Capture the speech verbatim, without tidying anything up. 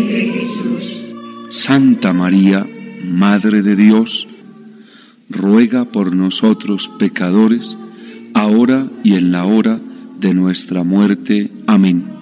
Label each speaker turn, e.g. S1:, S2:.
S1: de Jesús.
S2: Santa María, Madre de Dios, ruega por nosotros pecadores, ahora y en la hora de nuestra muerte. Amén.